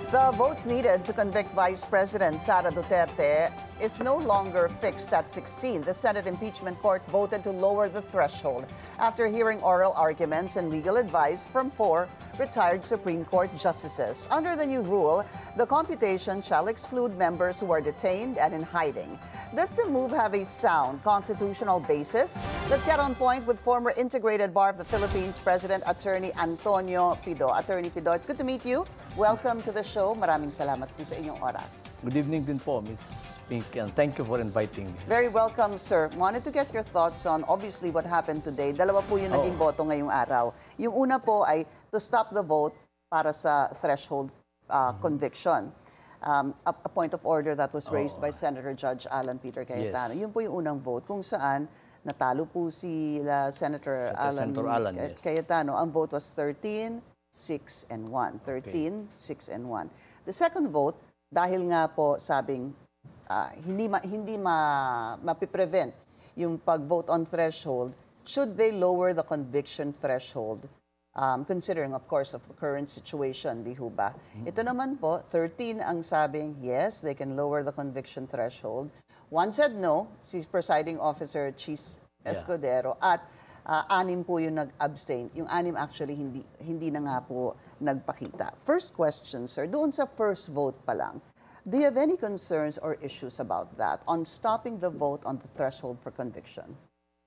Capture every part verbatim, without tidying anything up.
The votes needed to convict Vice President Sara Duterte is no longer fixed at sixteen. The Senate Impeachment Court voted to lower the threshold after hearing oral arguments and legal advice from four retired Supreme Court justices. Under the new rule, the computation shall exclude members who are detained and in hiding. Does the move have a sound constitutional basis? Let's get on point with former Integrated Bar of the Philippines President Attorney Antonio Pido. Attorney Pido, it's good to meet you. Welcome to the show. Maraming salamat po sa inyong oras. Good evening din po, Miz Pink, and thank you for inviting me. Very welcome, sir. Wanted to get your thoughts on obviously what happened today. Dalawa po yung naging Oh. boto ngayong araw. Yung una po ay to stop the vote para sa threshold uh, conviction. Um, a, a point of order that was raised Oh. by Senator Judge Alan Peter Cayetano. Yes. Yun po yung unang vote kung saan natalo po si uh, Senator Senator Alan, Senator Alan, Cay- yes. Cayetano. Ang vote was thirteen, six, and one. thirteen, six, and one. The second vote, dahil nga po sabing uh, hindi ma, hindi ma, mapiprevent yung pag-vote on threshold, should they lower the conviction threshold? Um, considering, of course, of the current situation, di ho ba? Mm-hmm. Ito naman po, thirteen ang sabing, yes, they can lower the conviction threshold. One said no, si Presiding Officer Chis Escudero, at uh, anim po yung nag-abstain. Yung anim actually hindi, hindi na nga po nagpakita. First question, sir, doon sa first vote pa lang, do you have any concerns or issues about that on stopping the vote on the threshold for conviction?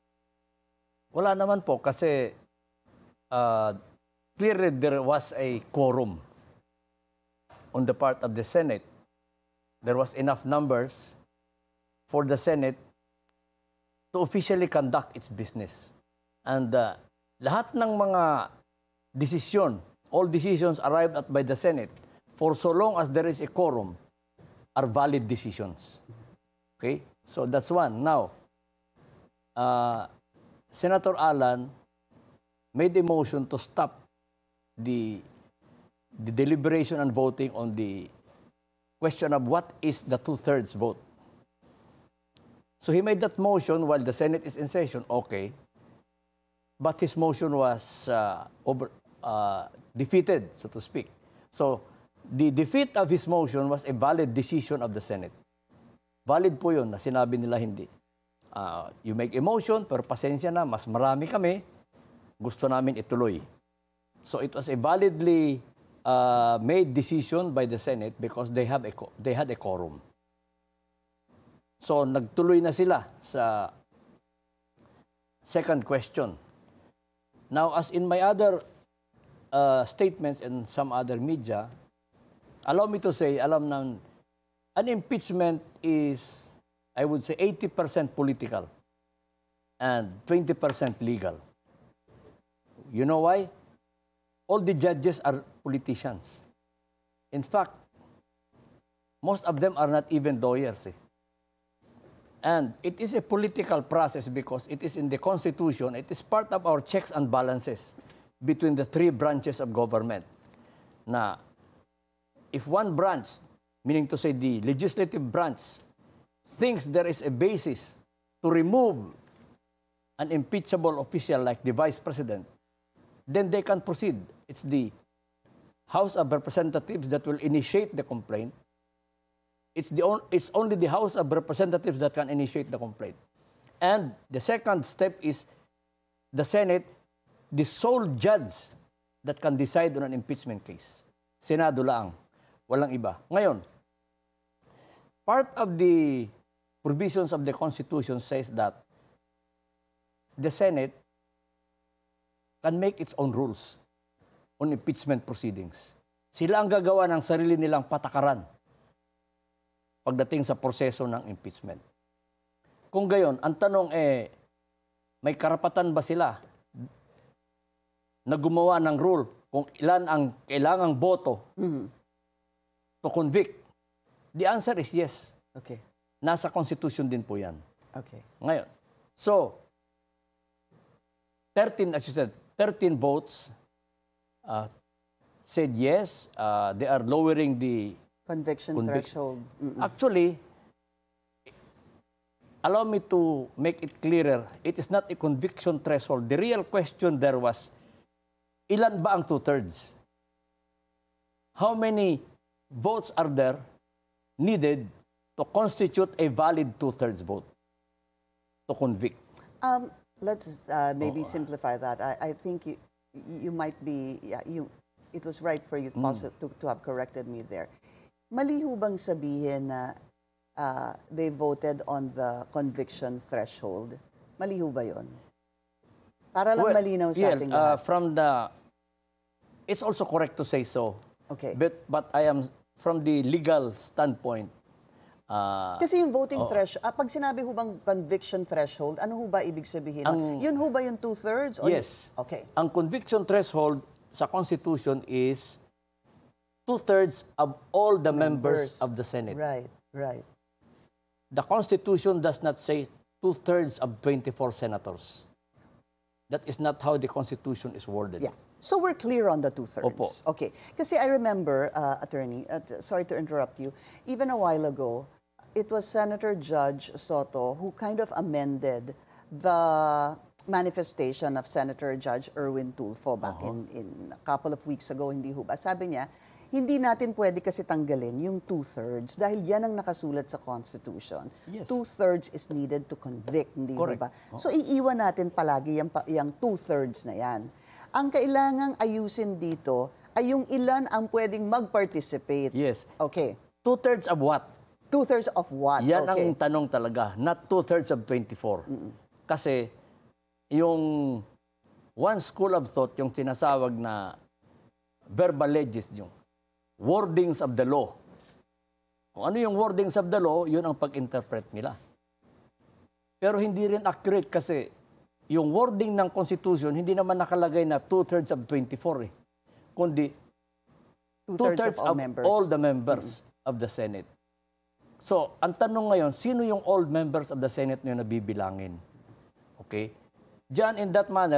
Wala naman po kasi uh, clearly there was a quorum on the part of the Senate. There was enough numbers for the Senate to officially conduct its business. And uh, lahat ng mga desisyon, all decisions arrived at by the Senate, for so long as there is a quorum, are valid decisions. Okay? So that's one. Now, uh, Senator Alan made a motion to stop the, the deliberation and voting on the question of what is the two-thirds vote. So he made that motion while the Senate is in session, okay. But his motion was uh, over, uh, defeated, so to speak. So the defeat of his motion was a valid decision of the Senate. Valid po yun na sinabi nila hindi. Uh, you make a motion, pero pasensya na, mas marami kami, gusto namin ituloy. So it was a validly uh, made decision by the Senate because they have a they had a quorum. So nagtuloy na sila sa second question. Now, as in my other uh, statements and some other media, allow me to say, alam na, an impeachment is, I would say, eighty percent political and twenty percent legal. You know why? All the judges are politicians. In fact, most of them are not even lawyers. Eh. And it is a political process because it is in the Constitution. It is part of our checks and balances between the three branches of government. Na if one branch, meaning to say the legislative branch, thinks there is a basis to remove an impeachable official like the Vice President, then they can proceed. It's the House of Representatives that will initiate the complaint. It's, the on, it's only the House of Representatives that can initiate the complaint. And the second step is the Senate, the sole judge that can decide on an impeachment case. Senado lang, walang iba. Ngayon, part of the provisions of the Constitution says that the Senate can make its own rules on impeachment proceedings. Sila ang gagawa ng sarili nilang patakaran pagdating sa proseso ng impeachment. Kung gayon, ang tanong eh, may karapatan ba sila na gumawa ng rule kung ilan ang kailangang boto mm-hmm. to convict? The answer is yes. Okay. Nasa Constitution din po yan. Okay. Ngayon, so, thirteen, as you said, thirteen votes uh, said yes, uh, they are lowering the Conviction, Convic- threshold. Mm-mm. Actually, allow me to make it clearer, it is not a conviction threshold. The real question there was, ilan ba ang two-thirds? How many votes are there needed to constitute a valid two-thirds vote to convict. Um, let's uh, maybe Oo. simplify that. I, I think you, you might be, yeah, you, it was right for you Mm. possi- to, to have corrected me there. Mali ho bang sabihin na uh, they voted on the conviction threshold? Mali ho ba yun? Para lang Well, malinaw sa yeah, ating uh, lahat. from the, it's also correct to say so. Okay. But, but I am, from the legal standpoint, uh, Kasi yung voting threshold, ah, pag sinabi ho bang conviction threshold, ano ho ba ibig sabihin? Ang- yun ho ba yung two-thirds? O yes. Okay. Ang conviction threshold sa Constitution is two-thirds of all the members, Members. of the Senate. Right, right. The Constitution does not say two-thirds of twenty-four senators. That is not how the Constitution is worded. Yeah. So we're clear on the two-thirds. Opo. Okay. Kasi I remember, uh, Attorney, uh, t- sorry to interrupt you, even a while ago, it was Senator Judge Soto who kind of amended the manifestation of Senator Judge Erwin Tulfo back in, in a couple of weeks ago, hindi ho ba? Sabi niya, hindi natin pwede kasi tanggalin yung two-thirds dahil yan ang nakasulat sa Constitution. Yes. Two-thirds is needed to convict, hindi ho Correct. ba? So iiwan natin palagi yung, pa- yung two-thirds na yan. Ang kailangang ayusin dito ay yung ilan ang pwedeng mag-participate. Yes. Okay. Two-thirds of what? Two-thirds of what? Yan okay. ang tanong talaga, not two-thirds of twenty-four. Kasi yung one school of thought, yung tinasawag na verbal legis, yung wordings of the law. Kung ano yung wordings of the law, yun ang pag-interpret nila. Pero hindi rin accurate kasi yung wording ng Constitution, hindi naman nakalagay na two-thirds of twenty-four eh. Kundi Two-thirds two-thirds of all of members. all the members of the Senate. So, ang tanong ngayon, sino yung all members of the Senate na yun na bibilangin? Okay? Diyan, in that manner,